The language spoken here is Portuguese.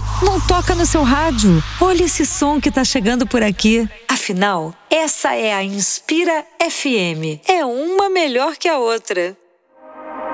não toca no seu rádio? Olha esse som que tá chegando por aqui. Afinal, essa é a Inspira FM. É uma melhor que a outra.